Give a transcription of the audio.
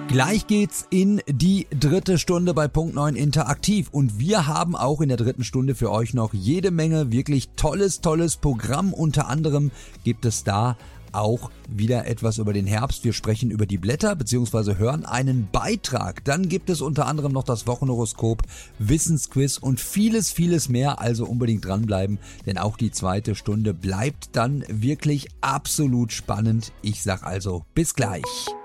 Gleich geht's in die dritte Stunde bei Punkt 9 Interaktiv und wir haben auch in der dritten Stunde für euch noch jede Menge wirklich tolles Programm. Unter anderem gibt es da auch wieder etwas über den Herbst. Wir sprechen über die Blätter bzw. hören einen Beitrag. Dann gibt es unter anderem noch das Wochenhoroskop, Wissensquiz und vieles mehr. Also unbedingt dranbleiben, denn auch die zweite Stunde bleibt dann wirklich absolut spannend. Ich sag also bis gleich.